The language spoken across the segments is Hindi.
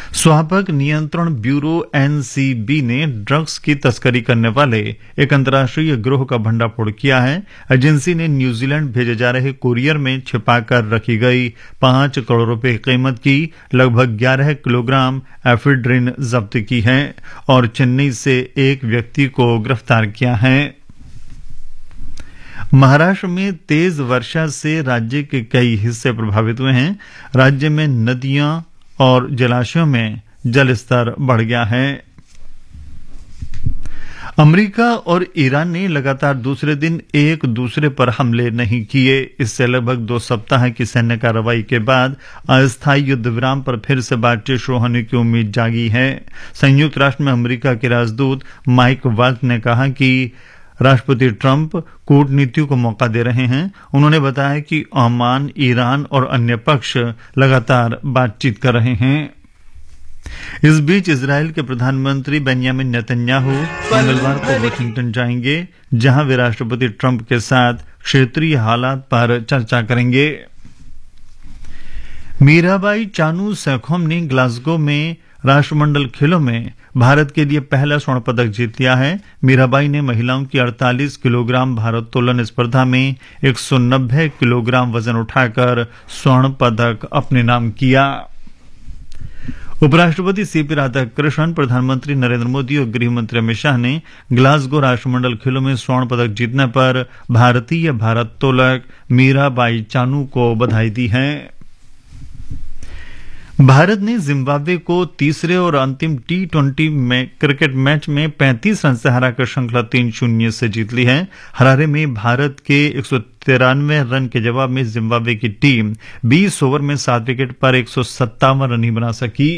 स्वास्थ्य नियंत्रण ब्यूरो एनसीबी ने ड्रग्स की तस्करी करने वाले एक अंतर्राष्ट्रीय गिरोह का भंडाफोड़ किया है। एजेंसी ने न्यूजीलैंड भेजे जा रहे कुरियर में छिपाकर रखी गई 5 करोड़ रुपए कीमत की लगभग 11 किलोग्राम एफेड्रिन जब्त की है और चेन्नई से एक व्यक्ति को गिरफ्तार किया है। महाराष्ट्र में तेज वर्षा से राज्य के कई हिस्से प्रभावित हुए हैं। राज्य में नदियां और जलाशयों में जलस्तर बढ़ गया है। अमेरिका और ईरान ने लगातार दूसरे दिन एक दूसरे पर हमले नहीं किए। इससे लगभग 2 सप्ताह की सैन्य कार्रवाई के बाद अस्थायी युद्ध विराम पर फिर से बातचीत शुरू होने की उम्मीद जागी है। संयुक्त राष्ट्र में अमेरिका के राजदूत माइक वाल्ज ने कहा कि राष्ट्रपति ट्रंप कूटनीति को मौका दे रहे हैं। उन्होंने बताया कि ओमान, ईरान और अन्य पक्ष लगातार बातचीत कर रहे हैं। इस बीच इजराइल के प्रधानमंत्री बेंयामिन नेतन्याहू मंगलवार को वाशिंगटन जाएंगे, जहां वे राष्ट्रपति ट्रंप के साथ क्षेत्रीय हालात पर चर्चा करेंगे। मीराबाई चानू सैखोम ने ग्लासगो में राष्ट्रमंडल खेलों में भारत के लिए पहला स्वर्ण पदक जीत लिया है। मीराबाई ने महिलाओं की 48 किलोग्राम भारोत्तोलन स्पर्धा में 190 किलोग्राम वजन उठाकर स्वर्ण पदक अपने नाम किया। उपराष्ट्रपति सीपी राधाकृष्णन, प्रधानमंत्री नरेंद्र मोदी और गृह मंत्री अमित शाह ने ग्लासगो राष्ट्रमंडल खेलों में स्वर्ण पदक जीतने पर भारतीय भारोत्तोलक मीराबाई चानू को बधाई दी है। भारत ने जिम्बाब्वे को तीसरे और अंतिम T20 क्रिकेट मैच में 35 रन से हराकर श्रृंखला 3-0 से जीत ली है। हरारे में भारत के 193 रन के जवाब में जिम्बाब्वे की टीम 20 ओवर में 7 विकेट पर 157 रन ही बना सकी।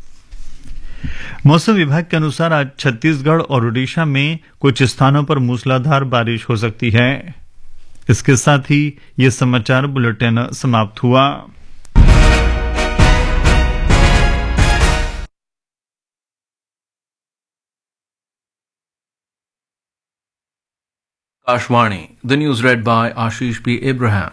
मौसम विभाग के अनुसार आज छत्तीसगढ़ और ओडिशा में कुछ स्थानों पर मूसलाधार बारिश हो सकती है। इसके साथ ही ये समाचार बुलेटिन समाप्त हुआ। Kashwani, the news read by Ashish P. Abraham.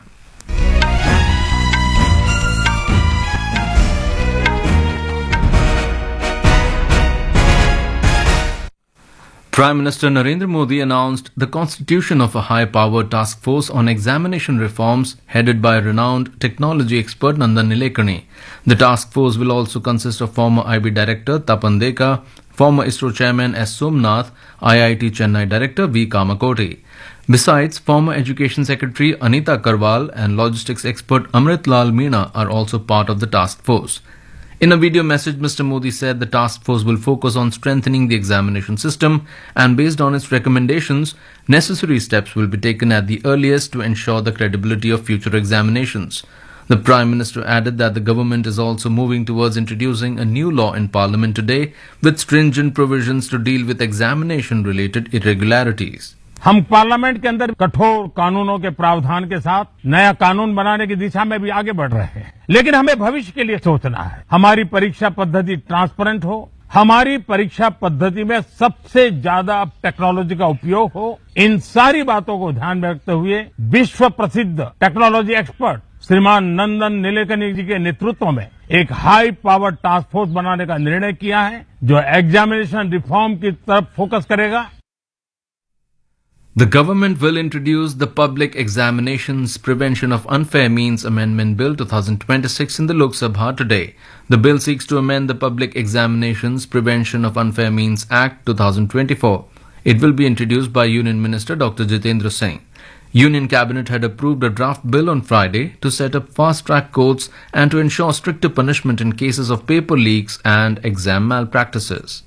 Prime Minister Narendra Modi announced the constitution of a high-powered task force on examination reforms headed by renowned technology expert Nandan Nilekani. The task force will also consist of former IB Director Tapan Deka, former ISRO Chairman S. Somnath, IIT Chennai Director V. Kamakoti. Besides, former Education Secretary Anita Karwal and logistics expert Amrit Lal Meena are also part of the task force. In a video message, Mr. Modi said the task force will focus on strengthening the examination system and based on its recommendations, necessary steps will be taken at the earliest to ensure the credibility of future examinations. The Prime Minister added that the government is also moving towards introducing a new law in Parliament today with stringent provisions to deal with examination-related irregularities. हम पार्लियामेंट के अंदर कठोर कानूनों के प्रावधान के साथ नया कानून बनाने की दिशा में भी आगे बढ़ रहे हैं, लेकिन हमें भविष्य के लिए सोचना है। हमारी परीक्षा पद्धति ट्रांसपेरेंट हो, हमारी परीक्षा पद्धति में सबसे ज्यादा टेक्नोलॉजी का उपयोग हो। इन सारी बातों को ध्यान में रखते हुए विश्व प्रसिद्ध टेक्नोलॉजी एक्सपर्ट श्रीमान नंदन नीलेकनी जी के नेतृत्व में एक हाई पावर टास्क फोर्स बनाने का निर्णय किया है, जो एग्जामिनेशन रिफॉर्म की तरफ फोकस करेगा। The government will introduce the Public Examinations Prevention of Unfair Means Amendment Bill 2026 in the Lok Sabha today. The bill seeks to amend the Public Examinations Prevention of Unfair Means Act 2024. It will be introduced by Union Minister Dr. Jitendra Singh. Union Cabinet had approved a draft bill on Friday to set up fast-track courts and to ensure stricter punishment in cases of paper leaks and exam malpractices.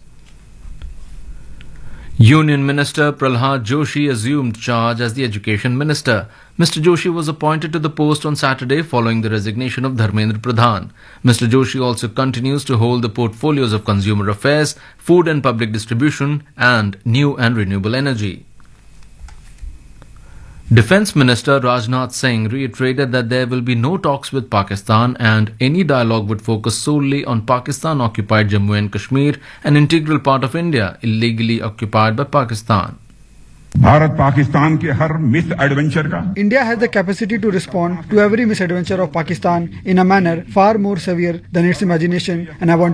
Union Minister Pralhad Joshi assumed charge as the Education Minister. Mr. Joshi was appointed to the post on Saturday following the resignation of Dharmendra Pradhan. Mr. Joshi also continues to hold the portfolios of Consumer Affairs, Food and Public Distribution, and New and Renewable Energy. Defence Minister Rajnath Singh reiterated that there will be no talks with Pakistan and any dialogue would focus solely on Pakistan-occupied Jammu and Kashmir, an integral part of India, illegally occupied by Pakistan. Bharat Pakistan के हर मिस एडवेंचर का India has the capacity to respond to every misadventure of Pakistan in a manner far more severe than its imagination, and I want